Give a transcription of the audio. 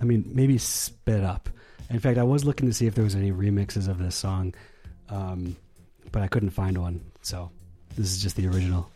I mean, maybe sped up. In fact, I was looking to see if there was any remixes of this song, but I couldn't find one. So this is just the original.